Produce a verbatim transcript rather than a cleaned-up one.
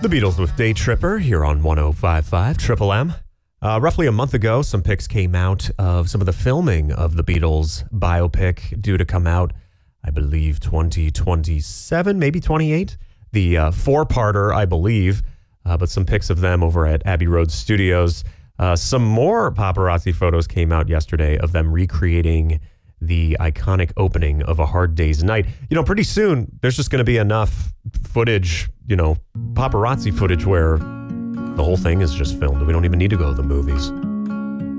The Beatles with Day Tripper here on one oh five point five Triple M. Uh, roughly a month ago, some pics came out of some of the filming of the Beatles biopic due to come out, I believe, twenty twenty-seven, maybe twenty-eight. The uh, four-parter, I believe, uh, but some pics of them over at Abbey Road Studios. Uh, some more paparazzi photos came out yesterday of them recreating the iconic opening of A Hard Day's Night. You know, pretty soon, there's just going to be enough footage, you know, paparazzi footage where the whole thing is just filmed. We don't even need to go to the movies.